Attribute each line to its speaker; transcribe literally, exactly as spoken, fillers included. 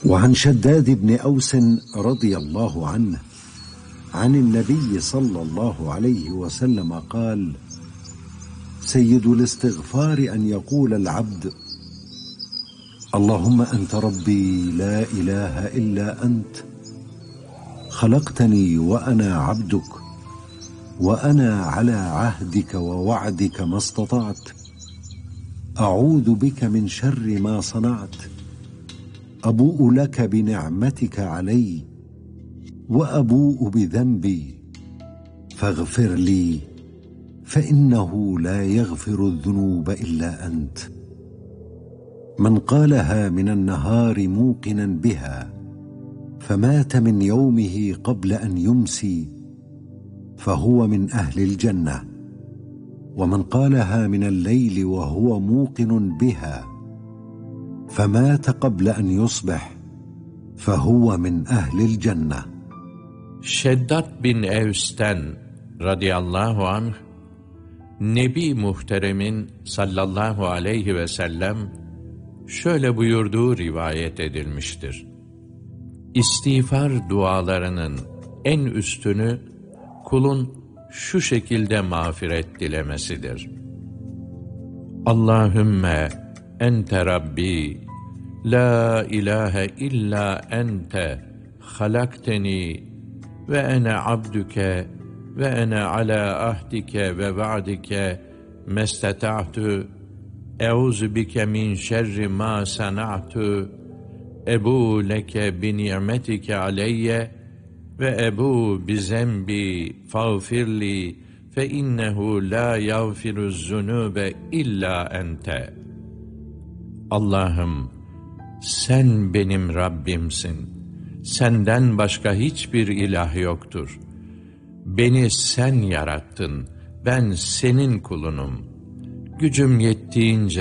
Speaker 1: وعن شداد بن أوس رضي الله عنه عن النبي صلى الله عليه وسلم قال: سيد الاستغفار أن يقول العبد: اللهم أنت ربي لا إله إلا أنت، خلقتني وأنا عبدك، وأنا على عهدك ووعدك ما استطعت، أعوذ بك من شر ما صنعت، أبوء لك بنعمتك علي وأبوء بذنبي فاغفر لي فإنه لا يغفر الذنوب إلا أنت. من قالها من النهار موقنا بها فمات من يومه قبل أن يمسي فهو من أهل الجنة، ومن قالها من الليل وهو موقن بها فمات قبل أن يصبح فهو من أهل الجنة.
Speaker 2: Şeddat bin Evs'ten radıyallahu anh, Nebi Muhterem'in sallallahu aleyhi ve sellem şöyle buyurduğu rivayet edilmiştir. İstiğfar dualarının en üstünü kulun şu şekilde mağfiret dilemesidir: Allahümme ente Rabbi, la ilahe illa ente, halakteni ve ene abdüke ve ene ala ahdike ve va'dike mesteta'tu, euzu bike min şerri ma sana'tu, ebu leke bi ni'metike aleyye ve ebu bi zembi fağfirli fe innehu la yağfiruz zunube illa ente. Allah'ım, sen benim Rabbimsin. Senden başka hiçbir ilah yoktur. Beni sen yarattın. Ben senin kulunum. Gücüm yettiğince